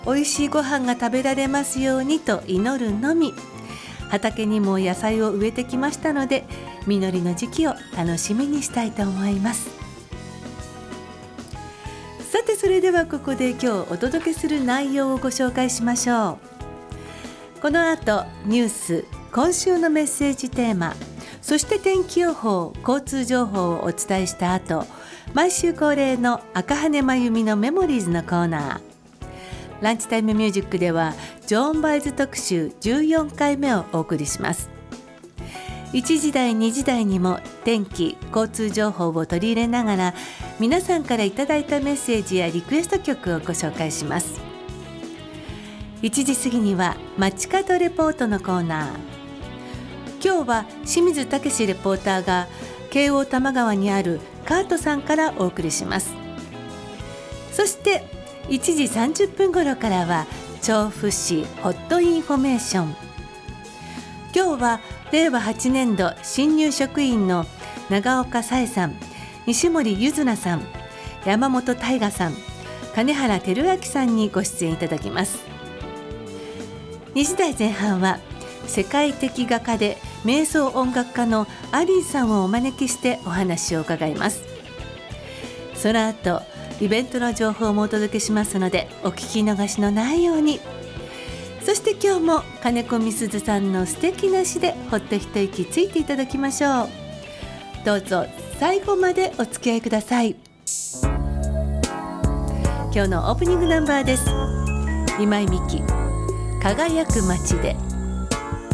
美味しいご飯が食べられますようにと祈るのみ。畑にも野菜を植えてきましたので、実りの時期を楽しみにしたいと思います。さて、それではここで今日お届けする内容をご紹介しましょう。この後ニュース、今週のメッセージテーマ、そして天気予報、交通情報をお伝えした後、毎週恒例の赤羽真由美のメモリーズのコーナー、ランチタイムミュージックではジョーン・バイズ特集14回目をお送りします。1時台2時台にも天気、交通情報を取り入れながら、皆さんからいただいたメッセージやリクエスト曲をご紹介します。1時過ぎには街角レポートのコーナー。今日は清水武レポーターが京王多摩川にあるカートさんからお送りします。そして1時30分頃からは調布市ホットインフォメーション。今日は令和8年度新入職員の長岡紗恵さん、西森ゆずなさん、山本大我さん、金原照明さんにご出演いただきます。2時台前半は世界的画家で瞑想音楽家のアリーさんをお招きしてお話を伺います。その後イベントの情報もお届けしますので、お聞き逃しのないように。そして今日も金子みすずさんの素敵な詩でほっと一息ついていただきましょう。どうぞ最後までお付き合いください。今日のオープニングナンバーです。今井美樹、輝く街で。